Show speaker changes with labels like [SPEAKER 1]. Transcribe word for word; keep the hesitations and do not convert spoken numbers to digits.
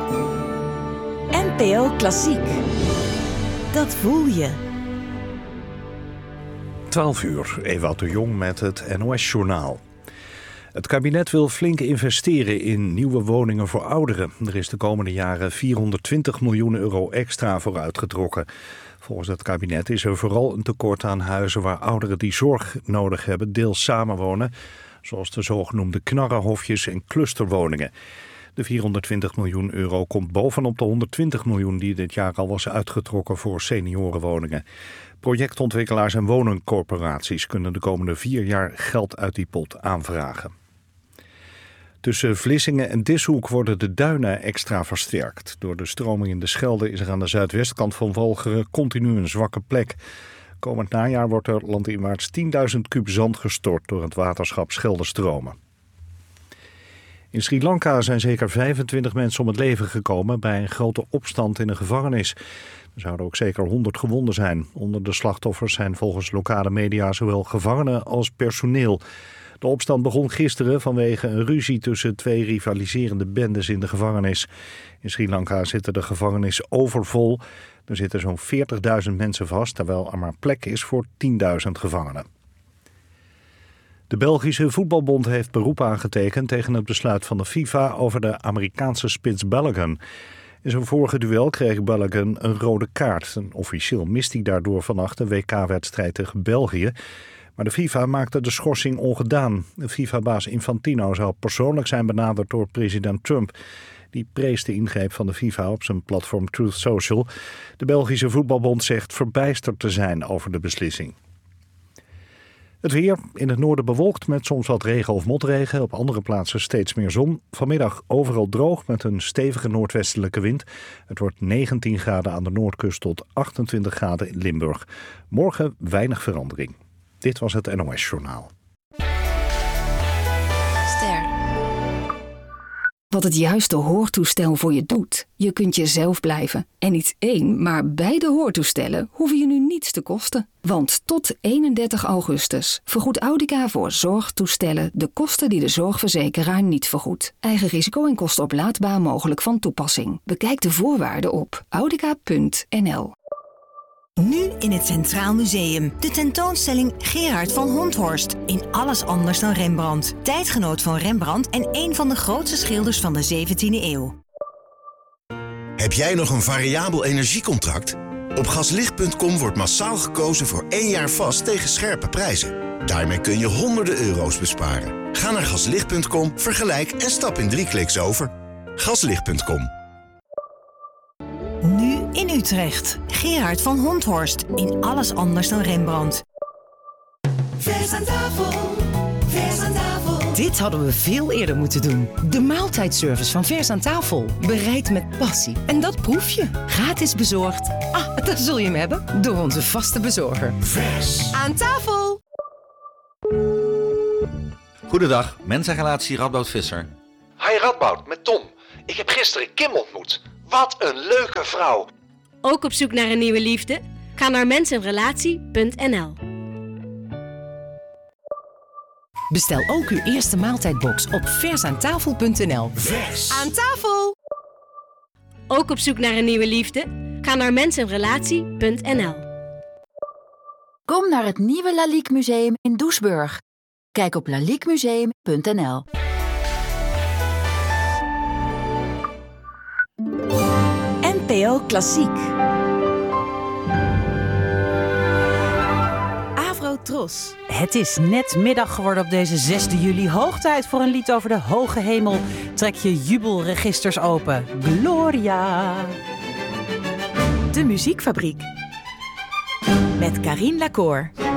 [SPEAKER 1] N P O Klassiek. Dat voel je.
[SPEAKER 2] twaalf uur, Ewout de Jong met het N O S-journaal. Het kabinet wil flink investeren in nieuwe woningen voor ouderen. Er is de komende jaren vierhonderdtwintig miljoen euro extra voor uitgetrokken. Volgens het kabinet is er vooral een tekort aan huizen waar ouderen die zorg nodig hebben deels samenwonen, zoals de zogenoemde knarrenhofjes en clusterwoningen. De vierhonderdtwintig miljoen euro komt bovenop de honderdtwintig miljoen die dit jaar al was uitgetrokken voor seniorenwoningen. Projectontwikkelaars en woningcorporaties kunnen de komende vier jaar geld uit die pot aanvragen. Tussen Vlissingen en Dishoek worden de duinen extra versterkt. Door de stroming in de Schelde is er aan de zuidwestkant van Walcheren continu een zwakke plek. Komend najaar wordt er landinwaarts tienduizend kuub zand gestort door het waterschap Scheldestromen. In Sri Lanka zijn zeker vijfentwintig mensen om het leven gekomen bij een grote opstand in een gevangenis. Er zouden ook zeker honderd gewonden zijn. Onder de slachtoffers zijn volgens lokale media zowel gevangenen als personeel. De opstand begon gisteren vanwege een ruzie tussen twee rivaliserende bendes in de gevangenis. In Sri Lanka zitten de gevangenis overvol. Er zitten zo'n veertigduizend mensen vast, terwijl er maar plek is voor tienduizend gevangenen. De Belgische voetbalbond heeft beroep aangetekend tegen het besluit van de FIFA over de Amerikaanse spits Balogun. In zijn vorige duel kreeg Balogun een rode kaart. En officieel mist hij daardoor vannacht de W K-wedstrijd tegen België. Maar de FIFA maakte de schorsing ongedaan. De FIFA-baas Infantino zou persoonlijk zijn benaderd door president Trump. Die prees de ingreep van de FIFA op zijn platform Truth Social. De Belgische voetbalbond zegt verbijsterd te zijn over de beslissing. Het weer, in het noorden bewolkt met soms wat regen of motregen. Op andere plaatsen steeds meer zon. Vanmiddag overal droog met een stevige noordwestelijke wind. Het wordt negentien graden aan de noordkust tot achtentwintig graden in Limburg. Morgen weinig verandering. Dit was het N O S-journaal.
[SPEAKER 3] Ster. Wat het juiste hoortoestel voor je doet. Je kunt jezelf blijven. En niet één, maar beide hoortoestellen hoeven je nu niets te kosten. Want tot eenendertig augustus vergoedt Audica voor zorgtoestellen de kosten die de zorgverzekeraar niet vergoedt. Eigen risico en kosten oplaadbaar mogelijk van toepassing. Bekijk de voorwaarden op audica punt n l.
[SPEAKER 1] Nu in het Centraal Museum. De tentoonstelling Gerard van Honthorst. In alles anders dan Rembrandt. Tijdgenoot van Rembrandt en een van de grootste schilders van de zeventiende eeuw.
[SPEAKER 4] Heb jij nog een variabel energiecontract? Op gaslicht punt com wordt massaal gekozen voor één jaar vast tegen scherpe prijzen. Daarmee kun je honderden euro's besparen. Ga naar gaslicht punt com, vergelijk en stap in drie kliks over. gaslicht punt com.
[SPEAKER 1] Nu in Utrecht. Gerard van Honthorst. In alles anders dan Rembrandt.
[SPEAKER 5] Vers aan tafel. Vers aan tafel.
[SPEAKER 6] Dit hadden we veel eerder moeten doen. De maaltijdservice van Vers aan tafel. Bereid met passie. En dat proef je. Gratis bezorgd. Ah, daar zul je hem hebben. Door onze vaste bezorger.
[SPEAKER 5] Vers
[SPEAKER 6] aan tafel.
[SPEAKER 7] Goedendag, mens en relatie Radboud Visser.
[SPEAKER 8] Hi Radboud, met Tom. Ik heb gisteren Kim ontmoet. Wat een leuke vrouw.
[SPEAKER 9] Ook op zoek naar een nieuwe liefde? Ga naar mens en relatie punt n l.
[SPEAKER 6] Bestel ook uw eerste maaltijdbox op vers aan tafel punt n l.
[SPEAKER 5] Vers
[SPEAKER 6] aan tafel.
[SPEAKER 9] Ook op zoek naar een nieuwe liefde? Ga naar mens en relatie punt n l.
[SPEAKER 10] Kom naar het nieuwe Lalique Museum in Doesburg. Kijk op lalique museum punt n l.
[SPEAKER 1] N P O Klassiek. Avrotros.
[SPEAKER 11] Het is net middag geworden op deze zesde juli. Hoog tijd voor een lied over de hoge hemel. Trek je jubelregisters open. Gloria.
[SPEAKER 1] De Muziekfabriek. Met Carine Lacour.